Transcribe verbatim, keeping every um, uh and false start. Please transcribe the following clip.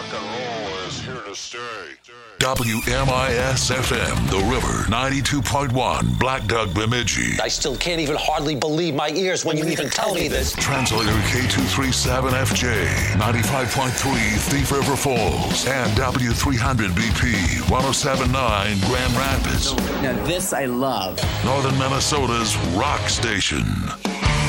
Rock and roll is here to stay. W M I S F M, The River, ninety-two point one, Black Duck, Bemidji. I still can't even hardly believe my ears when you even tell me this. Translator K two thirty-seven F J, ninety-five point three, Thief River Falls, and W three hundred B P, one oh seven point nine, Grand Rapids. Now this I love. Northern Minnesota's rock station.